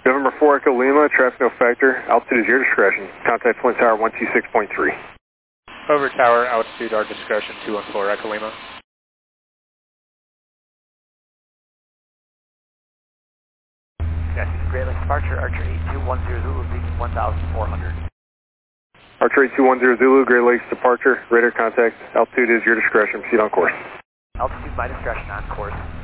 November 4 Echo Lima, traffic no factor, altitude is your discretion. Contact Flint Tower 126.3. Over tower, altitude our discretion, 214 Echo Lima. Yes, Great Lakes departure, Archer 8210 Zulu, leaving 1,400. Archer 8210 Zulu, Great Lakes departure, radar contact, altitude is your discretion, proceed on course. Altitude my discretion, on course.